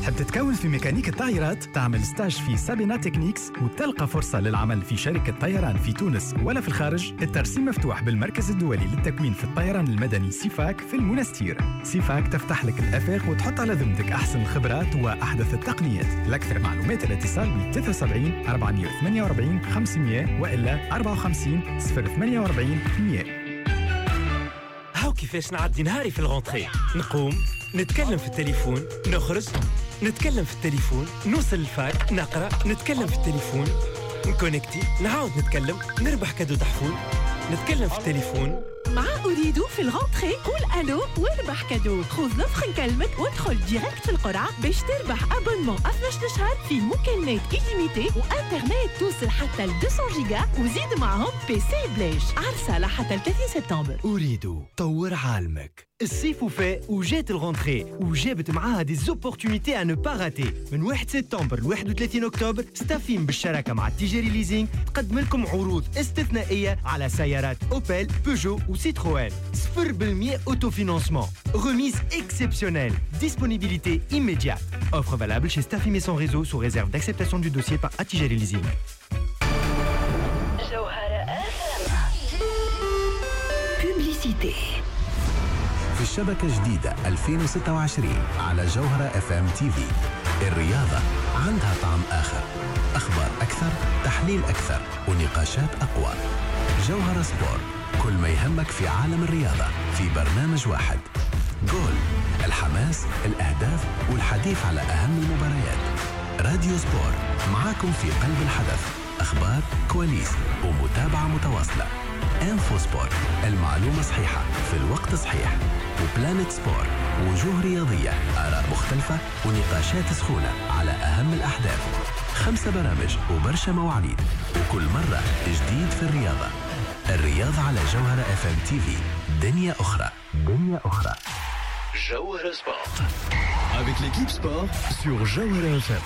تحب تتكون في ميكانيك الطائرات؟ تعمل ستاج في سابينا تكنيكس وتلقى فرصة للعمل في شركة طيران في تونس ولا في الخارج؟ الترسيم مفتوح بالمركز الدولي للتكوين في الطيران المدني سيفاك في المنستير. سيفاك تفتح لك الآفاق وتحط على ذمتك أحسن الخبرات وأحدث التقنيات. لأكثر معلومات الاتصال ب 73 448 500 وإلا 54 048 100. هاو كيفاش نعدي نهاري في الغونتري. نقوم نتكلم في التليفون، نخرج نتكلم في التليفون، نوصل الفاك نقرأ نتكلم في التليفون، نكونكتي نعاود نتكلم، نربح كادو تحفون نتكلم في التليفون. مع أريدو في الغونتري قول ألو واربح كادو. خذ لوفر نكلمك وادخل ديريكت في القرعة باش تربح أبونمون 12 شهر في مكالمات إليميتي وإنترنت توصل حتى ل 200 جيجا وزيد معهم بي سي بلاش. عرسة لحتى ل 30 سبتمبر. أريدو طور عالمك. الصيف وفاء وجات الغونتري وجابت معاها دي زوبورتونيتي à ne pas rater. من 1 سبتمبر ل 31 أكتوبر ستافين بالشراكة مع تيجيري ليزينغ تقدم لكم عروض استثنائية على سيارات أوبل، بيجو وسيتروين. 0% autofinancement. Remise exceptionnelle. Disponibilité immédiate. Offre valable chez Staffim et son réseau sous réserve d'acceptation du dossier par Attijari Leasing. Publicité. في الشبكة جديدة 2026 على جوهرة FM TV. الرياضة عندها طعم آخر، أخبار أكثر، تحليل أكثر ونقاشات أقوى. جوهرة سبور، كل ما يهمك في عالم الرياضة في برنامج واحد. جول، الحماس، الأهداف والحديث على أهم المباريات. راديو سبور معاكم في قلب الحدث، أخبار، كواليس ومتابعة متواصلة. انفو سبور، المعلومة صحيحة في الوقت صحيح. وبلانت سبور، وجوه رياضية، آراء مختلفة ونقاشات سخونة على أهم الأحداث. 5 برامج وبرشا مواعيد وكل مرة جديد في الرياضة. الرياضة على جوهرة FM TV. دنيا أخرى، دنيا أخرى. جوهرة سبورت avec l'équipe sport sur جوهرة FM.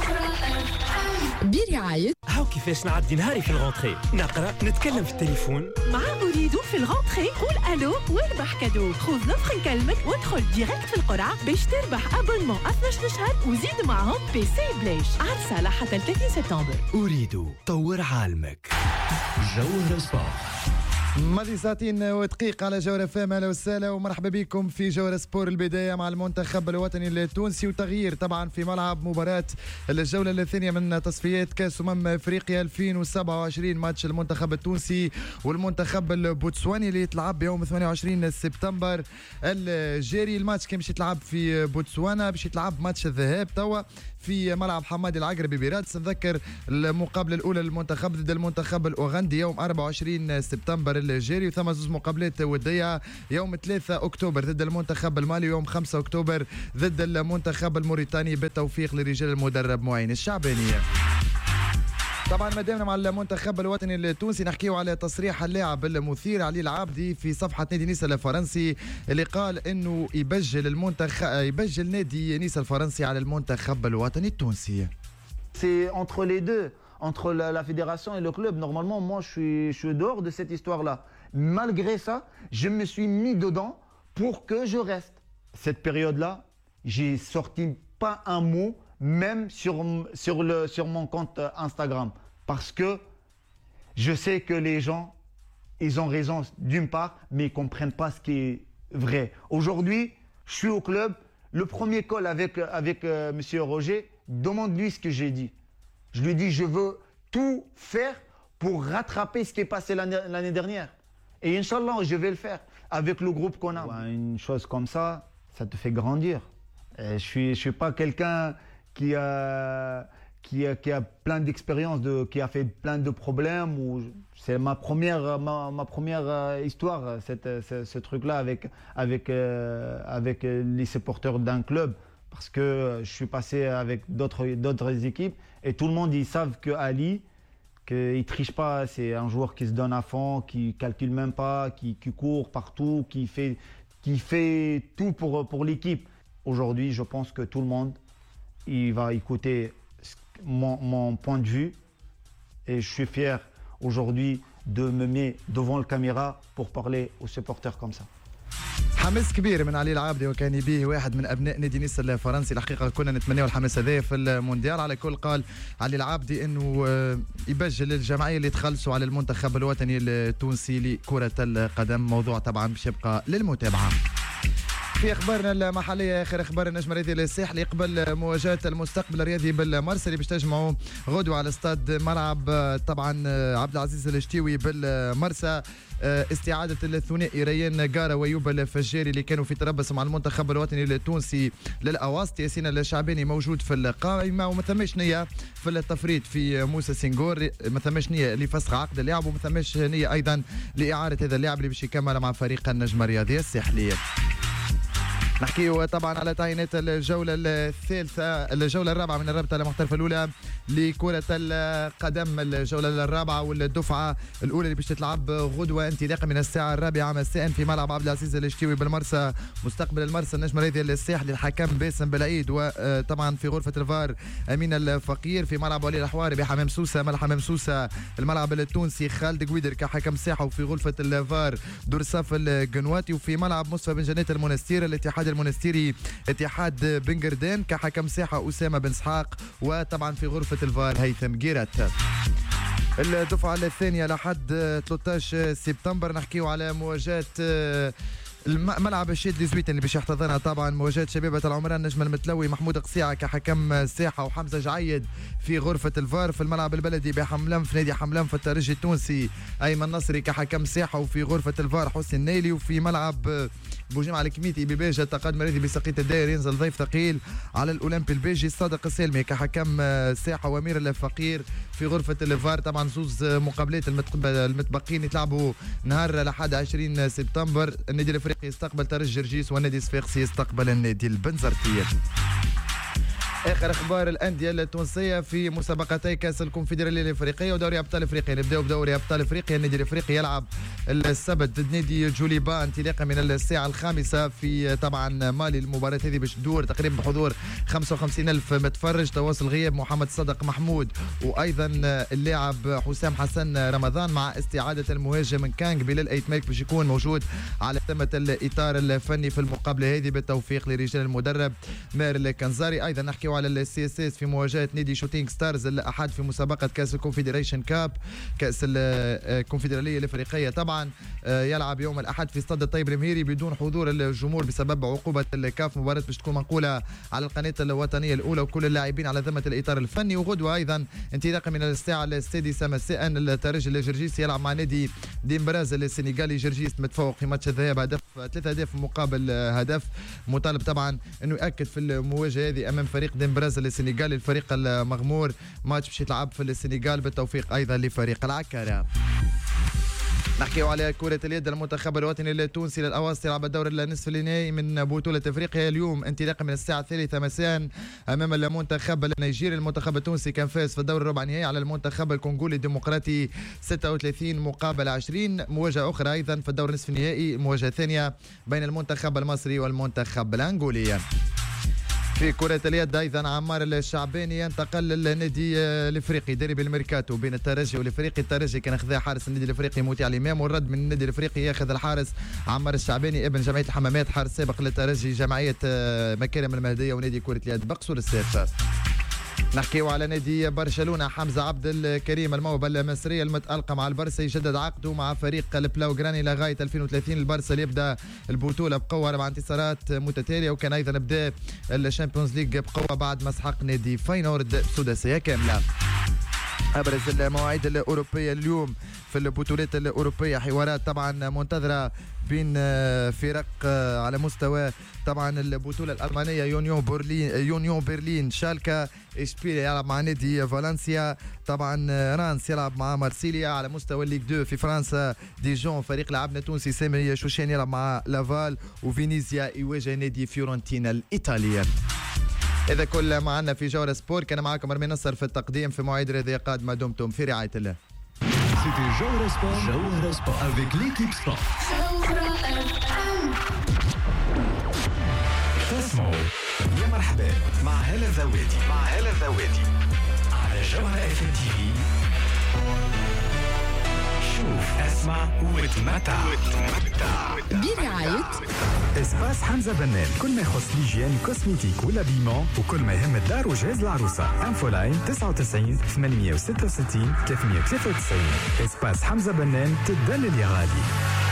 برعاية هاو كيفاش نعدي نهاري في الغونتري. نقرأ نتكلم في التليفون. مع أريدو في الغونتري قول ألو واربح كادو. خذ لوفر نكلمك وادخل ديريكت في القرعة باش تربح أبونمون 12 شهر وزيد معهم بي سي بلاش. عرسة لحتى ل 30 سبتمبر. أريدو طور عالمك. جوهرة سبورت. ماضي ساعتين ودقيقة على جوهرة فام. أهلا وسهلا ومرحبا بكم في جوهرة سبور. البداية مع المنتخب الوطني التونسي وتغيير طبعا في ملعب مباراة الجولة الثانية من تصفيات كأس أفريقيا 2027. ماتش المنتخب التونسي والمنتخب البوتسواني اللي يتلعب يوم 28 سبتمبر الجاري. الماتش كان باش يتلعب في بوتسوانا، باش يتلعب ماتش الذهاب توا في ملعب حمادي العقربي برادس. نذكر المقابلة الأولى للمنتخب ضد المنتخب الأوغندي يوم 24 سبتمبر الجاري، وثم 2 مقابلات ودية يوم 3 أكتوبر ضد المنتخب المالي ويوم 5 أكتوبر ضد المنتخب الموريتاني بالتوفيق لرجال المدرب معين الشعبانية. طبعا مادامنا مع المنتخب الوطني التونسي نحكيو على تصريح اللاعب المثير علي العابدي في صفحة نادي نيس الفرنسي اللي قال انه يبجل نادي نيس الفرنسي على المنتخب الوطني التونسي. C'est entre les deux, entre la fédération et le club. Normalement, moi, je suis dehors de cette histoire-là. Malgré ça, je me suis mis dedans pour que je reste. Cette période-là, j'ai sorti pas un mot, même sur mon compte Instagram. Parce que je sais que les gens, ils ont raison d'une part, mais ils ne comprennent pas ce qui est vrai. Aujourd'hui, je suis au club. Le premier call avec Monsieur Roger, demande-lui ce que j'ai dit. Je lui dis, je veux tout faire pour rattraper ce qui est passé l'année dernière. Et Inch'Allah, je vais le faire avec le groupe qu'on a. Une chose comme ça, ça te fait grandir. Et je suis pas quelqu'un qui a plein d'expérience, qui a fait plein de problèmes. C'est ma première histoire, ce truc-là avec les supporters d'un club. Parce que je suis passé avec d'autres équipes et tout le monde, ils savent que Ali, qu'il ne triche pas, c'est un joueur qui se donne à fond, qui ne calcule même pas, qui court partout, qui fait tout pour l'équipe. Aujourd'hui, je pense que tout le monde il va écouter mon point de vue et je suis fier aujourd'hui de me mettre devant la caméra pour parler aux supporters comme ça. حماس كبير من علي العابدي وكان يبيه واحد من ابناء نادي نيس الفرنسي. الحقيقه كنا نتمناو الحماس هذا في المونديال. على كل قال علي العابدي انه يبجل الجمعيه اللي تخلصوا على المنتخب الوطني التونسي لكره القدم. موضوع طبعا باش يبقى للمتابعه. في اخبارنا المحليه اخر اخبار النجم الرياضي الساحلي قبل مواجهه المستقبل الرياضي بالمرسى اللي باش تجمعوا غدوه على استاد ملعب طبعا عبد العزيز الشتيوي بالمرسى. استعاده الثنائي ريان قاره ويوب الفجاري اللي كانوا في تربص مع المنتخب الوطني التونسي للاواسط. ياسين الشعباني موجود في القائمه وما ثماش نيه في التفريط في موسى سنغور، ما ثماش نيه لفسخ عقد اللاعب وما ثماش نيه ايضا لاعاره هذا اللاعب اللي باش يكمل مع فريق النجم الرياضي الساحلي. نحكيو طبعا على تعيينات الجولة الرابعة من الرابطة المحترفة الأولى لكرة القدم. الجولة الرابعة والدفعة الأولى اللي باش تتلعب غدوة انطلاقا من الساعة 4 مساء في ملعب عبد العزيز الشتيوي بالمرسى. مستقبل المرسى النجم الرياضي الساحلي الحكم باسم بالعيد، وطبعا في غرفة الفار أمين الفقير. في ملعب ولي الأحواري بحمام سوسة ملعب حمام سوسة الملعب التونسي خالد قويدر كحكم ساحة، وفي غرفة الفار دورصاف القنواتي. وفي ملعب مصطفى بن جنات المنستير الاتحاد المنستيري اتحاد بن قردان كحكم ساحة أسامة بن اسحاق، وطبعا في غرفة الفار هيثم قيرات. الدفعة الثانية لحد 13 سبتمبر نحكيو على مواجهة الملعب الشيد لزويتن اللي باش يحتضنها طبعا مواجهه شبيبه العمران نجم المتلوي محمود قصيعه كحكم ساحه، وحمزه جعيد في غرفه الفار. في الملعب البلدي بحملان في نادي حملان في الترجي التونسي ايمن نصري كحكم ساحه، وفي غرفه الفار حسين نيلي. وفي ملعب بوجمع الكميتي بباجه التقدم الرياضي بسقيط الداير ينزل ضيف ثقيل على الاولمبي البيجي صادق السالمي كحكم ساحه، وامير الفقير في غرفه الفار. طبعا زوز مقابلات المتبقين يتلعبوا نهار الاحد 20 سبتمبر. النادي الافريقي يستقبل ترجي جرجيس والنادي الصفاقسي يستقبل النادي البنزرتي. اخر اخبار الانديه التونسيه في مسابقتي كاس الكونفدراليه الافريقيه ودوري ابطال افريقيا. نبداو بدوري ابطال افريقيا. النادي الافريقي يلعب السبت ضد نادي جوليبا انطلاقا من الساعه 5 في طبعا مالي. المباراه هذه باش تدور تقريبا بحضور 55,000 متفرج. تواصل غياب محمد صدق محمود وايضا اللاعب حسام حسن رمضان، مع استعاده المهاجم كانغ بلال ايتماك باش يكون موجود على ثمه الاطار الفني في المقابله هذه بالتوفيق لرجال المدرب ماهر الكنزاري. ايضا نحكيو على السي اس اس في مواجهه نادي شوتينغ ستارز الاحد في مسابقه كاس الكونفدريشن كاب كاس الكونفدراليه الافريقيه. طبعا يلعب يوم الاحد في استاد الطيب المهيري بدون حضور الجمهور بسبب عقوبه الكاف. مباراه باش تكون منقوله على القناه الوطنيه الاولى وكل اللاعبين على ذمه الاطار الفني. وغدوه ايضا انطلاقا من الساعه 6 مساء الترجي الجرجيسي يلعب مع نادي ديمبراز السنغالي. جرجيس متفوق في ماتش الذهاب 3 أهداف مقابل هدف. مطالب طبعا انه ياكد في المواجهه هذه امام فريق ديمبراز السنغالي الفريق المغمور. ماتش باش يتلعب في السنغال بالتوفيق ايضا لفريق العكاره. نحكيو على كرة اليد. المنتخب الوطني التونسي للأواسط يلعب الدور النصف النهائي من بطولة افريقيا اليوم انطلاقا من الساعة 3 مساء امام المنتخب النيجيري. المنتخب التونسي كان فاز في الدور الربع النهائي على المنتخب الكونغولي الديمقراطي 36 مقابل 20. مواجهة أخرى أيضا في الدور النصف النهائي، مواجهة ثانية بين المنتخب المصري والمنتخب الأنغولي. في كرة اليد أيضا عمار الشعباني ينتقل للنادي الافريقي ديربي الميركاتو بين الترجي والافريقي. الترجي كان اخذها حارس النادي الافريقي موتي على الامام، والرد من النادي الافريقي ياخذ الحارس عمار الشعباني ابن جمعية الحمامات حارس سابق للترجي جمعية مكارم المهدية ونادي كرة اليد بقصور السيف. نحكيو على نادي برشلونة. حمزة عبد الكريم الموهبة المصرية المتألقة مع البرسا يجدد عقده مع فريق البلاوغراني لغاية 2030. البرسا يبدأ البطولة بقوة 4 انتصارات متتالية، وكان أيضا بدأ الشامبيونز ليج بقوة بعد ما سحق نادي فاينورد سداسية كاملة. أبرز المواعيد الأوروبية اليوم في البطولات الأوروبية حوارات طبعا منتظرة بين فرق على مستوى طبعا البطولة الألمانية. يونيون برلين شالكا. إشبيليا يلعب مع نادي فالنسيا. طبعا رانس يلعب مع مارسيليا. على مستوى الليغ 2 في فرنسا ديجون فريق لاعبنا تونسي سامي شوشان يلعب مع لافال، وفينيزيا يواجه نادي فيورنتينا الإيطالية. إذا كل معنا في جورة سبور. كان معكم رمي نصر في التقديم. في مواعيد رياضية قادمة دمتم في رعاية الله. C'était Jawhara Sport. Jawhara Sport avec l'équipe Sport. تسمعوا يا مرحبا مع هلا الذواتي على جوهرة اف ام تي في. شوف اسمع وتمتع برعاية اسباس حمزة بنان، كل ما يخص ليجيان كوسميتيك ولا بيمون، وكل ما يهم الدار وجهاز العروسة. انفولاين 99 866 393. اسباس حمزة بنان، تدلل يا غالي.